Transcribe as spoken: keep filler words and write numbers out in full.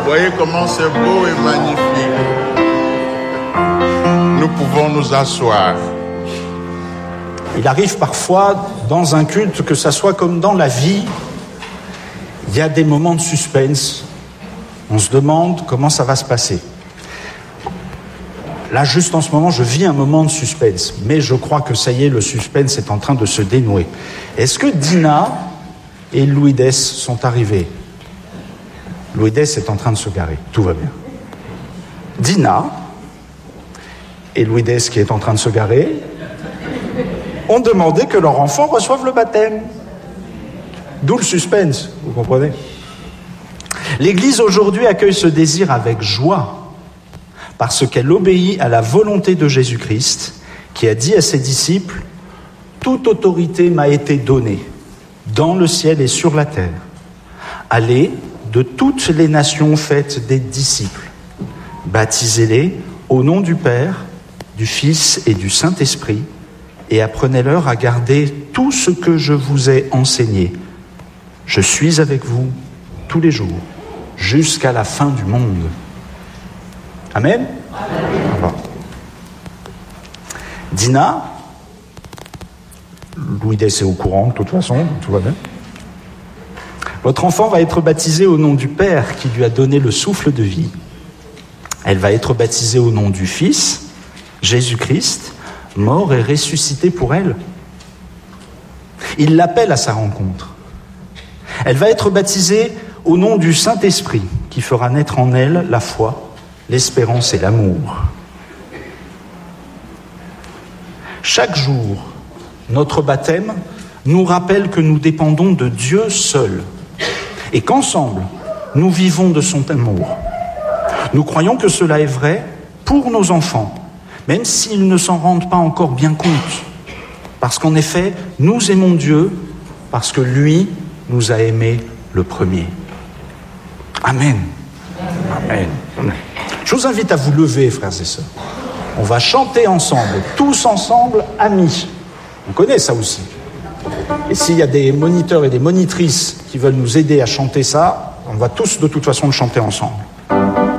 Voyez comment c'est beau et magnifique. Nous pouvons nous asseoir. Il arrive parfois dans un culte que ça soit comme dans la vie, il y a des moments de suspense. On se demande comment ça va se passer. Là, juste en ce moment, je vis un moment de suspense, mais je crois que ça y est, le suspense est en train de se dénouer. Est-ce que Dina et Louis-Dès sont arrivés? Louis-Dès est en train de se garer, tout va bien. Dina et Louis-Dès, qui est en train de se garer, ont demandé que leur enfant reçoive le baptême. D'où le suspense, vous comprenez? L'Église aujourd'hui accueille ce désir avec joie, parce qu'elle obéit à la volonté de Jésus-Christ, qui a dit à ses disciples « Toute autorité m'a été donnée, dans le ciel et sur la terre. Allez de toutes les nations, faites des disciples. Baptisez-les au nom du Père, du Fils et du Saint-Esprit, et apprenez-leur à garder tout ce que je vous ai enseigné. Je suis avec vous tous les jours, jusqu'à la fin du monde. » Amen. Amen. Dina, Louis-Dès est au courant, de toute façon, tout va bien. Votre enfant va être baptisé au nom du Père qui lui a donné le souffle de vie. Elle va être baptisée au nom du Fils, Jésus-Christ, mort et ressuscité pour elle. Il l'appelle à sa rencontre. Elle va être baptisée au nom du Saint-Esprit qui fera naître en elle la foi, l'espérance et l'amour. Chaque jour, notre baptême nous rappelle que nous dépendons de Dieu seul et qu'ensemble, nous vivons de son amour. Nous croyons que cela est vrai pour nos enfants, même s'ils ne s'en rendent pas encore bien compte. Parce qu'en effet, nous aimons Dieu parce que lui nous a aimés le premier. Amen. Amen. Je vous invite à vous lever, frères et sœurs. On va chanter ensemble, tous ensemble, amis. On connaît ça aussi. Et s'il y a des moniteurs et des monitrices qui veulent nous aider à chanter ça, on va tous de toute façon le chanter ensemble.